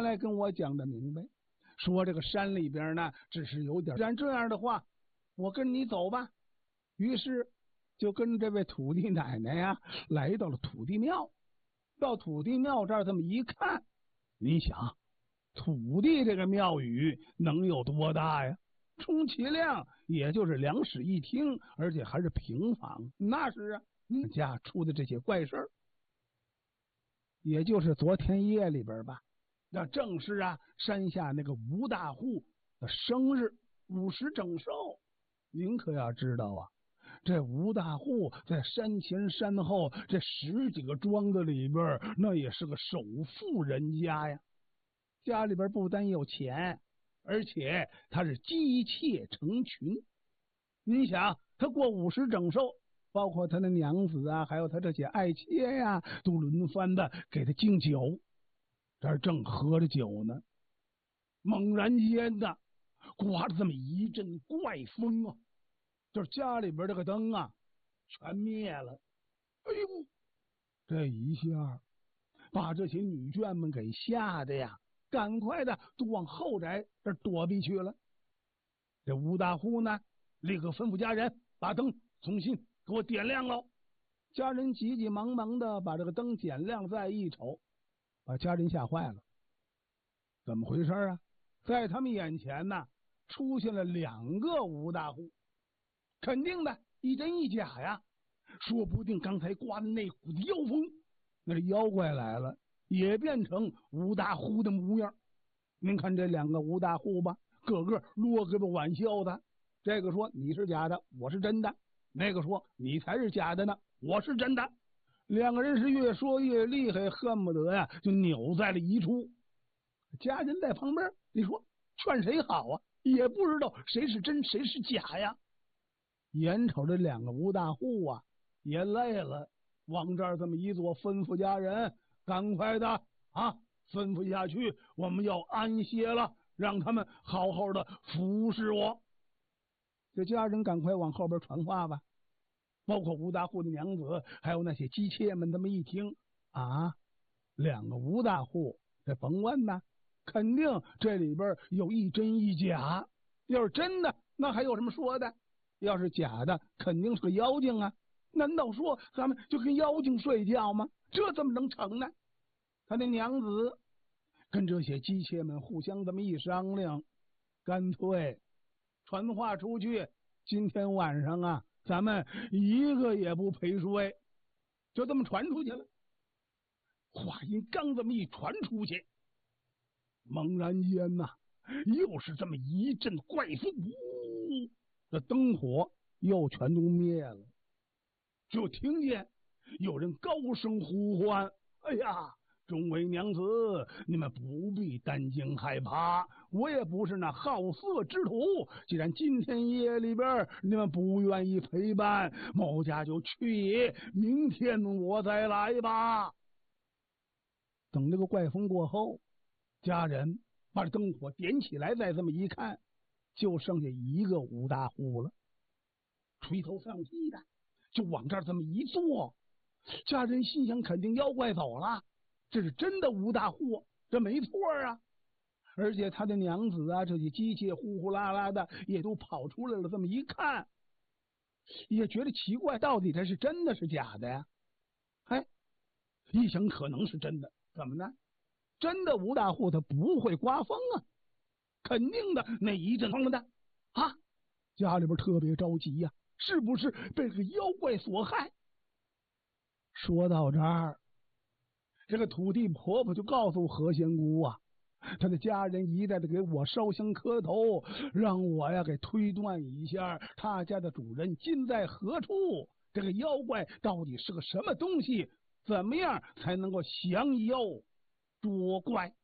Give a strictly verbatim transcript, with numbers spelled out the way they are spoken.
来跟我讲的明白，说这个山里边呢只是有点，既然这样的话，我跟你走吧。于是就跟这位土地奶奶呀来到了土地庙。到土地庙这儿这么一看，你想土地这个庙宇能有多大呀？充其量也就是两室一厅，而且还是平房。那是啊，你家出的这些怪事儿，也就是昨天夜里边吧，那正是啊山下那个吴大户的生日，五十整寿。您可要知道啊，这吴大户在山前山后这十几个庄子里边，那也是个首富人家呀。家里边不单有钱，而且他是姬妾成群。你想，他过五十整寿，包括他的娘子啊，还有他这些爱妾呀，都轮番的给他敬酒。这儿正喝着酒呢，猛然间的刮着这么一阵怪风啊，就是家里边这个灯啊全灭了。哎呦，这一下把这些女眷们给吓得呀，赶快的都往后宅这躲避去了。这吴大户呢，立刻吩咐家人把灯重新给我点亮喽。家人急急忙忙的把这个灯点亮，再一瞅，把家人吓坏了。怎么回事啊？在他们眼前呢，出现了两个吴大户，肯定的一真一假呀。说不定刚才刮的那股子妖风，那是妖怪来了，也变成吴大户的模样。您看这两个吴大户吧，个个落个玩笑的。这个说你是假的，我是真的；那个说你才是假的呢，我是真的。两个人是越说越厉害，恨不得呀就扭在了一处。家人在旁边，你说劝谁好啊？也不知道谁是真谁是假呀。眼瞅着两个吴大户啊也累了，往这儿这么一坐，吩咐家人赶快的啊，吩咐下去，我们要安歇了，让他们好好的服侍我。这家人赶快往后边传话吧。包括吴大户的娘子，还有那些姬妾们，这么一听啊，两个吴大户，这甭问呐，肯定这里边有一真一假。要是真的，那还有什么说的？要是假的，肯定是个妖精啊！难道说咱们就跟妖精睡觉吗？这怎么能成呢？他的娘子跟这些姬妾们互相这么一商量，干脆传话出去，今天晚上啊，咱们一个也不陪睡，就这么传出去了。话音刚这么一传出去，猛然间呐、啊，又是这么一阵怪风，呜，这灯火又全都灭了。就听见有人高声呼唤：“哎呀，众位娘子，你们不必担惊害怕，我也不是那好色之徒。既然今天夜里边你们不愿意陪伴，某家就去，明天我再来吧。”等这个怪风过后，家人把灯火点起来，再这么一看，就剩下一个吴大户了，垂头丧气的就往这儿这么一坐。家人心想，肯定妖怪走了，这是真的吴大户，这没错啊。而且他的娘子啊，这些姬妾呼呼啦啦的也都跑出来了，这么一看也觉得奇怪，到底这是真的是假的呀？哎，一想可能是真的，怎么呢？真的吴大户他不会刮风啊，肯定的那一阵风的啊，家里边特别着急呀、啊，是不是被这个妖怪所害？说到这儿，这个土地婆婆就告诉何仙姑啊，她的家人一再的给我烧香磕头，让我呀给推断一下他家的主人今在何处，这个妖怪到底是个什么东西，怎么样才能够降妖捉怪。